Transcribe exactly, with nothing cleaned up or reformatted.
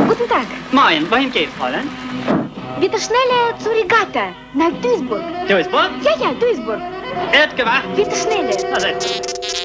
Guten Tag. Moin, wohin geht's, Fräulein? Bitte schnell zur Regatta, nach Duisburg. Duisburg? Ja, ja, Duisburg. Wird gewacht. Bitte schnell. Na, setz.